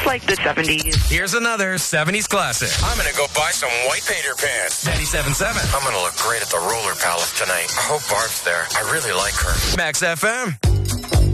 just like the 70s. Here's another 70s classic. I'm going to go buy some white painter pants. 97.7. I'm going to look great at the Roller Palace tonight. I hope Barb's there. I really like her. Max FM.